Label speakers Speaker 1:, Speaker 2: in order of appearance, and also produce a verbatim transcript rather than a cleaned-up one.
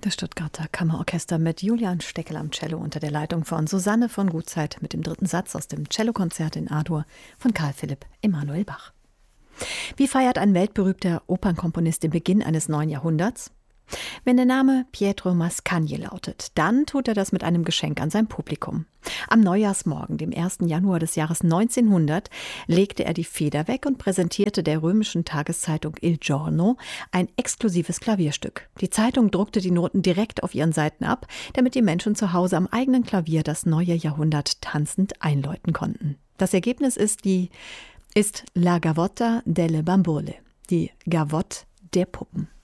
Speaker 1: Das Stuttgarter Kammerorchester mit Julian Steckel am Cello unter der Leitung von Susanne von Gutzeit mit dem dritten Satz aus dem Cellokonzert in A-Dur von Karl Philipp Emanuel Bach. Wie feiert ein weltberühmter Opernkomponist den Beginn eines neuen Jahrhunderts? Wenn der Name Pietro Mascagni lautet, dann tut er das mit einem Geschenk an sein Publikum. Am Neujahrsmorgen, dem ersten Januar des Jahres neunzehnhundert, legte er die Feder weg und präsentierte der römischen Tageszeitung Il Giorno ein exklusives Klavierstück. Die Zeitung druckte die Noten direkt auf ihren Seiten ab, damit die Menschen zu Hause am eigenen Klavier das neue Jahrhundert tanzend einläuten konnten. Das Ergebnis ist die ist La Gavotta delle Bambole, die Gavotte der Puppen.